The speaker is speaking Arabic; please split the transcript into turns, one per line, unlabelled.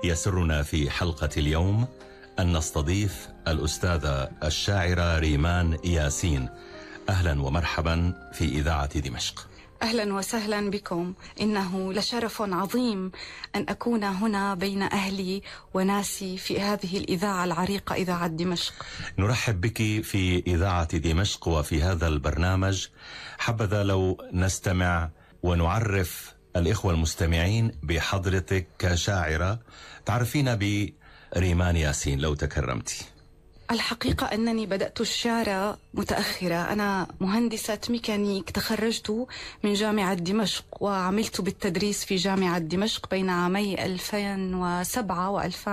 يسرنا في حلقة اليوم أن نستضيف الأستاذة الشاعرة ريمان ياسين. أهلا ومرحبا في إذاعة دمشق.
أهلا وسهلا بكم. إنه لشرف عظيم أن أكون هنا بين أهلي وناسي في هذه الإذاعة العريقة، إذاعة دمشق.
نرحب بك في إذاعة دمشق وفي هذا البرنامج. حبذا لو نستمع ونعرف الإخوة المستمعين بحضرتك كشاعرة. تعرفين بريمان ياسين لو تكرمتي.
الحقيقة أنني بدأت الشعر متأخرة. أنا مهندسة ميكانيك، تخرجت من جامعة دمشق وعملت بالتدريس في جامعة دمشق بين عامي 2007 و